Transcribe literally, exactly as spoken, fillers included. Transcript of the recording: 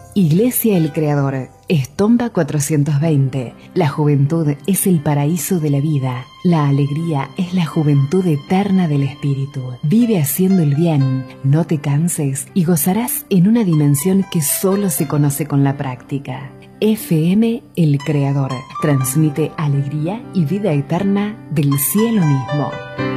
Iglesia El Creador, Estomba cuatrocientos veinte. La juventud es el paraíso de la vida. La alegría es la juventud eterna del espíritu. Vive haciendo el bien, no te canses y gozarás en una dimensión que solo se conoce con la práctica. F M El Creador transmite alegría y vida eterna del cielo mismo.